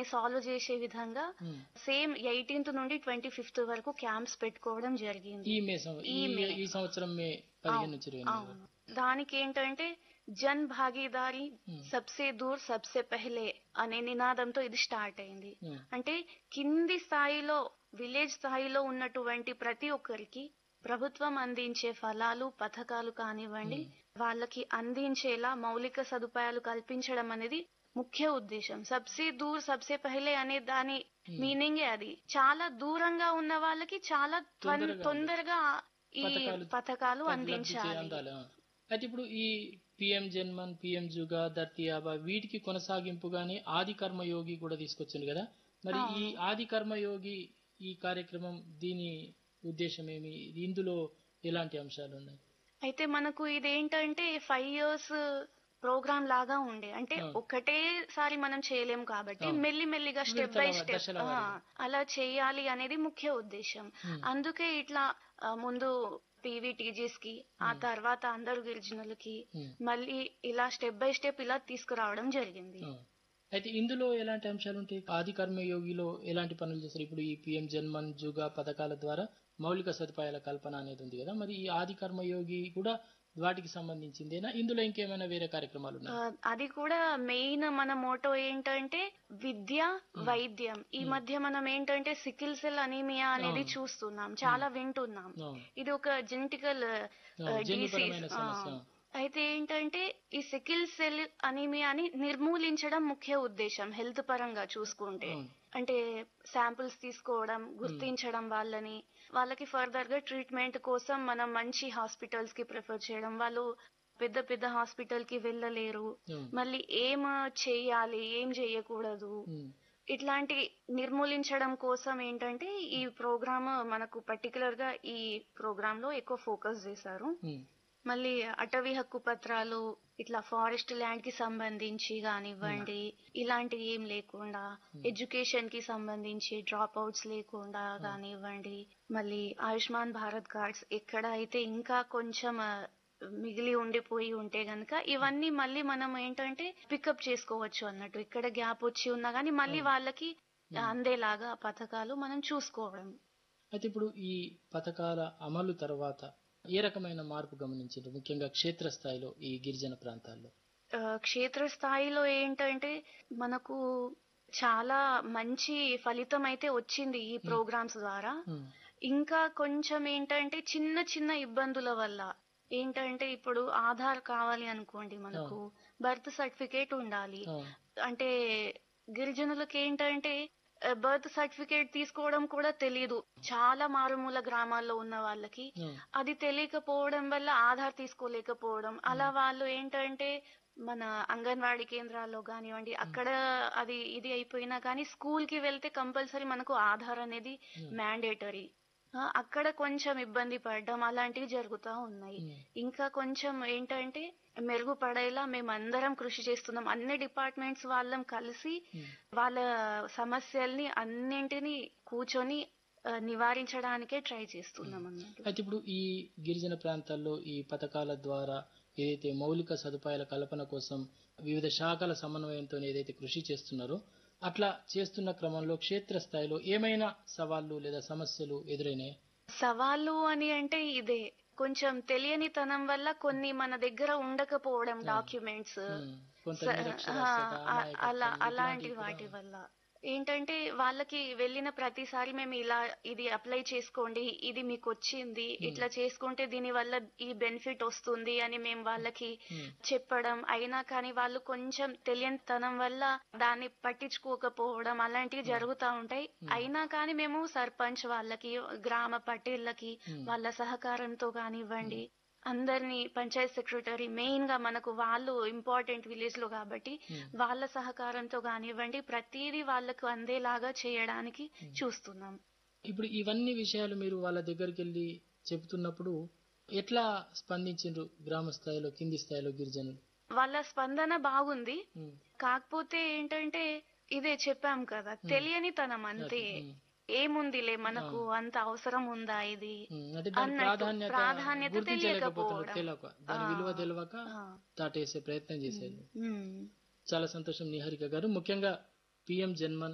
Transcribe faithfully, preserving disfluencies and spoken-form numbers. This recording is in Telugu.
దాన్ని సాల్వ్ చేసే విధంగా ఉమ్. సేమ్ ఎయిటీన్త్ నుండి ట్వంటీ ఫిఫ్త్ వరకు క్యాంప్స్ పెట్టుకోవడం జరిగింది. ఈ మే సం- ఈ ఈ మే ఈ సంవత్సరం మే పదిహేను నుంచి ఇరవై ఎనిమిది అవును. దానికి ఏంటంటే జన్ భాగీదారీ ఉమ్. సబ్సే దూర్ సబ్సే పెహలే అనే నినాదంతో ఇది స్టార్ట్ అయింది. ఉమ్. అంటే కింది స్థాయిలో విలేజ్ స్థాయిలో ఉన్నటువంటి ప్రతి ఒక్కరికి ప్రభుత్వం అందించే ఫలాలు పథకాలు కానివ్వండి ఉమ్. వాళ్ళకి అందించేలా మౌలిక సదుపాయాలు కల్పించడం అనేది ముఖ్య ఉద్దేశం. సబ్సే దూర్ సబ్సే పెహలే అనే దాని ఉమ్. మీనింగే అది. చాలా దూరంగా ఉన్న వాళ్ళకి చాలా త్వన్- తొందరగా తొందరగా ఈ పథకాలు పథకాలు లబ్ధి చే- అందించాలి. అందాలి ఆ. అయితే ఇప్పుడు ఈ పిఎం జన్మన్ పిఎం జుగా ధర్తీ ఆబా వీటికి కొనసాగింపుగానే ఆది కర్మయోగి కూడా తీసుకొచ్చింది కదా, మరి ఈ అవును. ఆది కర్మయోగి ఈ కార్యక్రమం దీని ఉద్దేశం ఏమి, ఇందులో ఎలాంటి అంశాలు ఉన్నాయి? అయితే మనకు ఇదేంటంటే ఫైవ్ ఇయర్స్ ప్రోగ్రామ్ లాగా ఉండే, అంటే అవును. ఒకటేసారి మనం చేయలేం కాబట్టి అవును. మెల్లి మెల్లిగా స్టెప్ బై విడతల స్టెప్ దశల వారీగా. అలా చేయాలి అనేది ముఖ్య ఉద్దేశం. ఉమ్. అందుకే ఇట్లా ఆ, ముందు పీవీటీజీస్ కి ఆ ఉమ్. తర్వాత అందరు గిరిజనులకి ఉమ్. మళ్ళీ ఇలా స్టెప్ బై స్టెప్ ఇలా తీసుకురావడం జరిగింది. ఆ. అయితే ఇందులో ఎలాంటి అంశాలు ఉంటాయి? ఆది కర్మయోగిలో ఎలాంటి పనులు చేస్తారు? ఇప్పుడు ఈ పిఎం జన్మన్ జుగా పథకాల ద్వారా మౌలిక సదుపాయాల కల్పన అనేది ఉంది కదా, మరి ఈ ఆది కర్మయోగి కూడా వాటికి సంబంధించిందేనా? ఇందులో ఇంకేమైనా వేరే కార్యక్రమాలు ఆ, ఉన్నాయి? అది కూడా మెయిన్ మన మోటో ఏంటంటే విద్య వైద్యం. ఈ మధ్య మనం ఏంటంటే సికిల్ సెల్ అనీమియా అనేది అవును. చూస్తున్నాం, చాలా వింటున్నాం. అవును. ఇది ఒక జెనెటికల్ అవును, డిసీజ్. జన్యుపరమైన సమస్య. అయితే ఏంటంటే ఈ సికిల్ సెల్ అనీమియాని నిర్మూలించడం ముఖ్య ఉద్దేశం హెల్త్ పరంగా చూసుకుంటే. అవును. అంటే శాంపిల్స్ తీసుకోవడం, గుర్తించడం వాళ్ళని, వాళ్ళకి ఫర్దర్ గా ట్రీట్మెంట్ కోసం మనం మంచి హాస్పిటల్స్ కి ప్రిఫర్ చేయడం. వాళ్ళు పెద్ద పెద్ద హాస్పిటల్ కి వెళ్ళలేరు, అవును. మళ్ళీ ఏం చేయాలి ఏం చేయకూడదు ఉమ్. ఇట్లాంటి నిర్మూలించడం కోసం ఏంటంటే ఈ ప్రోగ్రామ్ మనకు పర్టికులర్ గా ఈ ప్రోగ్రామ్ లో ఎక్కువ ఫోకస్ చేశారు. ఉమ్. మళ్ళీ అటవీ హక్కు పత్రాలు ఇట్లా ఫారెస్ట్ ల్యాండ్ కి సంబంధించి కానివ్వండి ఇలాంటి ఏం లేకుండా, ఎడ్యుకేషన్ కి సంబంధించి డ్రాప్ అవుట్స్ లేకుండా కానివ్వండి, మళ్ళీ ఆయుష్మాన్ భారత్ కార్డ్స్ ఎక్కడ అయితే ఇంకా కొంచెం ఆ, మిగిలి ఉండిపోయి ఉంటే గనక ఇవన్నీ మళ్ళీ మనం ఏంటంటే పికప్ చేసుకోవచ్చు అన్నట్టు. ఇక్కడ గ్యాప్ వచ్చి ఉన్నా గానీ మళ్ళీ వాళ్ళకి అందేలాగా పథకాలు మనం చూసుకోవడం. అయితే ఇప్పుడు ఈ పథకాల అమలు తర్వాత ఏ రకమైన మార్పు గమనించారు, ముఖ్యంగా క్షేత్రస్థాయిలో ఈ గిరిజన ప్రాంతాల్లో? ఆ, క్షేత్రస్థాయిలో ఏంటంటే మనకు చాలా మంచి ఫలితం అయితే వచ్చింది ఈ ప్రోగ్రామ్స్ ద్వారా. ఉమ్. ఇంకా కొంచెం ఏంటంటే చిన్న చిన్న ఇబ్బందుల వల్ల ఏంటంటే ఇప్పుడు ఆధార్ కావాలి అనుకోండి, మనకు బర్త్ సర్టిఫికేట్ ఉండాలి. అవును. అంటే గిరిజనులకు ఏంటంటే బర్త్ సర్టిఫికేట్ తీసుకోవడం కూడా తెలియదు. చాలా మారుమూల గ్రామాల్లో ఉన్న వాళ్ళకి అవును. అది తెలియకపోవడం వల్ల ఆధార్ తీసుకోలేకపోవడం, అలా వాళ్ళు ఏంటంటే మన అంగన్వాడీ కేంద్రాల్లో కానివ్వండి అక్కడ అది ఇది అయిపోయినా కానీ స్కూల్ కి వెళ్తే కంపల్సరీ మనకు ఆధార్ అనేది మ్యాండేటరీ. అక్కడ కొంచెం ఇబ్బంది పడడం అలాంటివి జరుగుతూ ఉన్నాయి. ఉమ్. ఇంకా కొంచెం ఏంటంటే మెరుగుపడేలా మేమందరం కృషి చేస్తున్నాం. అన్ని డిపార్ట్మెంట్స్ వాళ్ళం కలిసి ఉమ్. వాళ్ళ సమస్యల్ని అన్నింటినీ కూర్చొని ఆ, నివారించడానికే ట్రై చేస్తున్నాం అన్నట్టు. అయితే ఇప్పుడు ఈ గిరిజన ప్రాంతాల్లో ఈ పథకాల ద్వారా ఏదైతే మౌలిక సదుపాయాల కల్పన కోసం వివిధ శాఖల సమన్వయంతో ఏదైతే కృషి చేస్తున్నారో అట్లా చేస్తున్న క్రమంలో క్షేత్రస్థాయిలో ఏమైనా సవాళ్లు లేదా సమస్యలు ఎదురైనాయి? సవాళ్ళు అని అంటే ఇదే కొంచెం తెలియనితనం వల్ల కొన్ని మన దగ్గర ఉండకపోవడం డాక్యుమెంట్స్, ఉమ్. కొంత నిరక్షరాస్యత, అమాయకత్వం, అలా అలాంటి ఇట్లాంటివి కూడా వాటి వల్ల ఏంటంటే వాళ్ళకి వెళ్ళిన ప్రతిసారి మేము ఇలా ఇది అప్లై చేసుకోండి, ఇది మీకు వచ్చింది, ఇట్లా చేసుకుంటే దీని వల్ల ఈ బెనిఫిట్ వస్తుంది అని మేము వాళ్ళకి ఉమ్. చెప్పడం, అయినా కానీ వాళ్ళు కొంచెం తెలియనితనం వల్ల దాన్ని పట్టించుకోకపోవడం అలాంటివి జరుగుతూ ఉంటాయి. అయినా కానీ మేము సర్పంచ్ వాళ్ళకి, గ్రామ పటేళ్ళకి వాళ్ళ సహకారంతో కానివ్వండి, అందరినీ పంచాయత్ సెక్రటరీ మెయిన్ గా మనకు వాళ్ళు ఇంపార్టెంట్ విలేజ్ లో కాబట్టి వాళ్ళ సహకారంతో కానివ్వండి ప్రతిదీ వాళ్ళకు అందేలాగా చేయడానికి చూస్తున్నాం. ఇప్పుడు ఇవన్నీ విషయాలు మీరు వాళ్ళ దగ్గరికి వెళ్ళి చెబుతున్నప్పుడు ఎట్లా స్పందించిండ్రు గ్రామ స్థాయిలో, కింది స్థాయిలో గిరిజనులు? వాళ్ళ స్పందన బాగుంది. ఉమ్. కాకపోతే ఏంటంటే ఇదే చెప్పాం కదా, తెలియనితనం అంతే. ఉమ్. ఏముందిలే మనకు అంత అవసరం ఉందా ఇది ఉమ్. అంటే దాని అన్నట్టు ప్రాధాన్యత ప్రాధాన్యత గుర్తించలేకపోతున్నారు, తెలియకపోవడం. తెలియక దాని విలువ తెలియక దాటేసే ప్రయత్నం చేసేది. ఉమ్. చాలా సంతోషం నిహారిక గారు. ముఖ్యంగా పిఎం జన్మన్